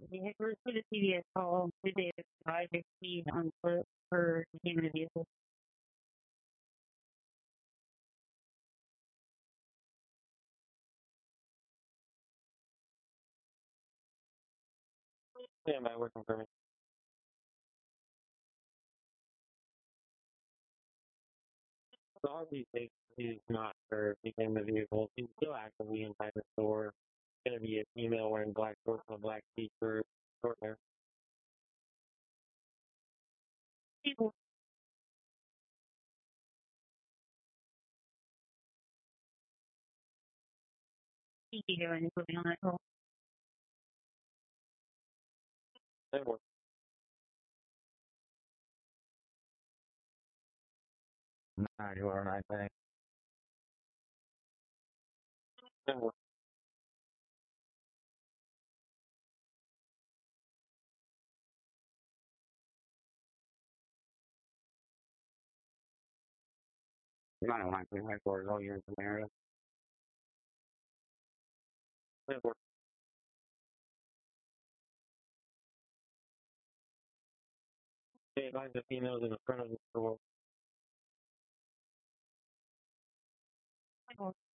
vehicle to the previous call to the driver speed on foot for the vehicle. Stand by, working for me. The RV safety is not for becoming the vehicle. He's still actively inside the store. It's going to be a female wearing black shorts and a black t-shirt, short hair. People. He can go and put me on that call. That works. 91, I think. That works. 909, headquarters, all units in the area. That works. They advise the females in the front of the store.